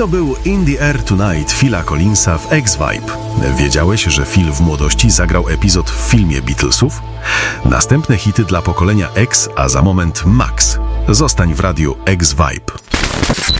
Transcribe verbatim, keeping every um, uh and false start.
to był In the Air Tonight Phila Collinsa w X-Vibe. Wiedziałeś, że Phil w młodości zagrał epizod w filmie Beatlesów? Następne hity dla pokolenia X, a za moment Max. Zostań w radiu X-Vibe.